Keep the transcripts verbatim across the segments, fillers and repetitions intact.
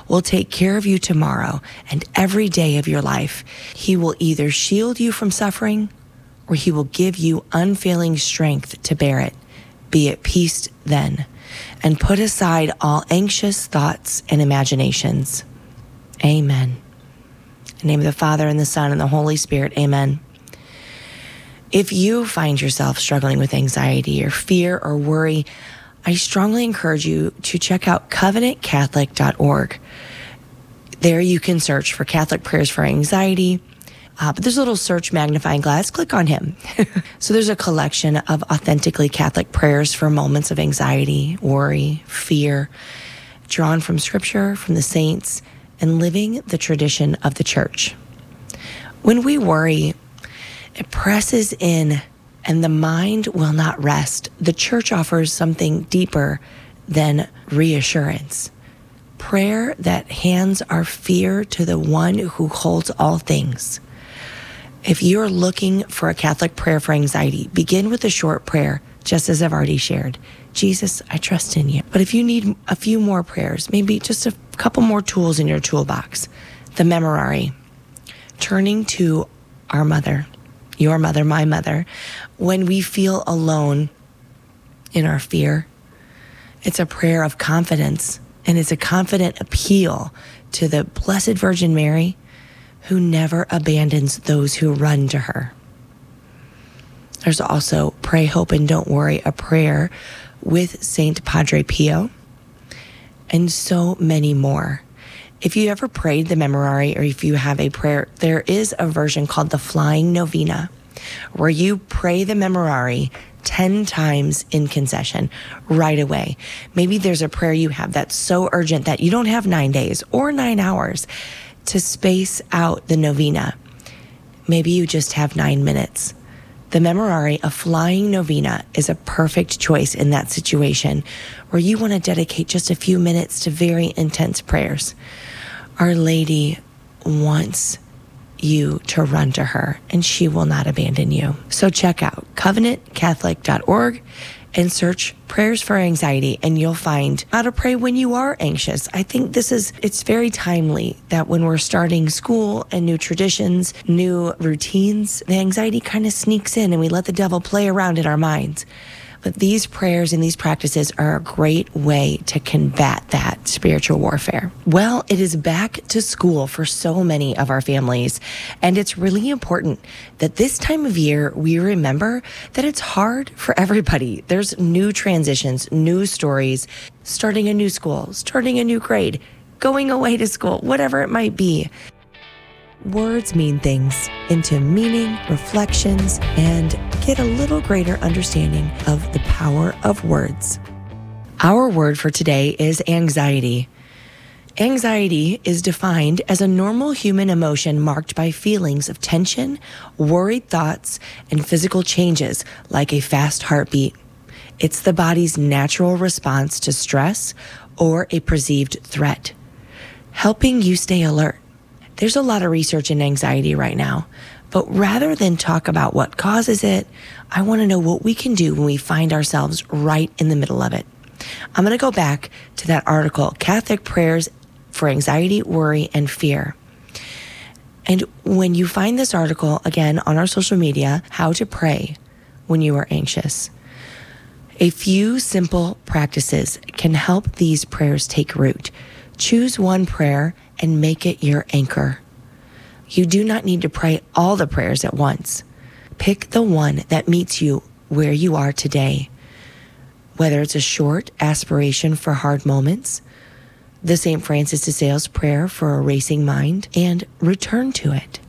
will take care of you tomorrow and every day of your life. He will either shield you from suffering or he will give you unfailing strength to bear it. Be at peace then, and put aside all anxious thoughts and imaginations. Amen. In the name of the Father, and the Son, and the Holy Spirit, amen. If you find yourself struggling with anxiety or fear or worry, I strongly encourage you to check out covenant catholic dot org. There you can search for Catholic prayers for anxiety, uh, but there's a little search magnifying glass. Click on him. So there's a collection of authentically Catholic prayers for moments of anxiety, worry, fear, drawn from Scripture, from the saints, and living the tradition of the Church. When we worry, it presses in and the mind will not rest. The Church offers something deeper than reassurance. Prayer that hands our fear to the one who holds all things. If you're looking for a Catholic prayer for anxiety, begin with a short prayer, just as I've already shared. Jesus, I trust in you. But if you need a few more prayers, maybe just a couple more tools in your toolbox, the Memorare, turning to our mother, your mother, my mother, when we feel alone in our fear. It's a prayer of confidence, and it's a confident appeal to the Blessed Virgin Mary, who never abandons those who run to her. There's also Pray, Hope, and Don't Worry, a prayer with Saint Padre Pio, and so many more. If you ever prayed the Memorare, or if you have a prayer, there is a version called the Flying Novena, where you pray the Memorare ten times in concession right away. Maybe there's a prayer you have that's so urgent that you don't have nine days or nine hours to space out the novena. Maybe you just have nine minutes. The Memorare, a flying novena, is a perfect choice in that situation where you want to dedicate just a few minutes to very intense prayers. Our Lady wants you to run to her, and she will not abandon you. So check out covenant catholic dot org and search prayers for anxiety, and you'll find how to pray when you are anxious. I think this is, it's very timely that when we're starting school and new traditions, new routines, the anxiety kind of sneaks in and we let the devil play around in our minds. But these prayers and these practices are a great way to combat that spiritual warfare. Well, it is back to school for so many of our families, and it's really important that this time of year we remember that it's hard for everybody. There's new transitions, new stories, starting a new school, starting a new grade, going away to school, whatever it might be. Words mean things into meaning, reflections, and get a little greater understanding of the power of words. Our word for today is anxiety. Anxiety is defined as a normal human emotion marked by feelings of tension, worried thoughts, and physical changes like a fast heartbeat. It's the body's natural response to stress or a perceived threat, helping you stay alert. There's a lot of research in anxiety right now, but rather than talk about what causes it, I want to know what we can do when we find ourselves right in the middle of it. I'm going to go back to that article, Catholic Prayers for Anxiety, Worry, and Fear. And when you find this article, again, on our social media, how to pray when you are anxious, a few simple practices can help these prayers take root. Choose one prayer and make it your anchor. You do not need to pray all the prayers at once. Pick the one that meets you where you are today. Whether it's a short aspiration for hard moments, the Saint Francis de Sales prayer for a racing mind, and return to it.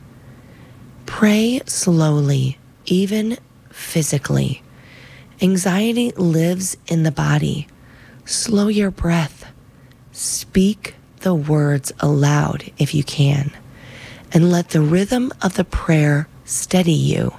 Pray slowly, even physically. Anxiety lives in the body. Slow your breath. Speak the words aloud if you can, and let the rhythm of the prayer steady you.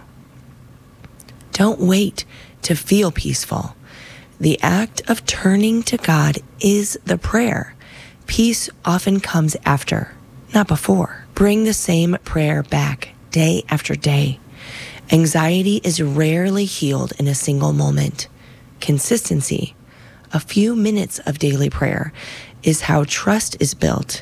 Don't wait to feel peaceful. The act of turning to God is the prayer. Peace often comes after, not before. Bring the same prayer back day after day. Anxiety is rarely healed in a single moment. Consistency, a few minutes of daily prayer, is how trust is built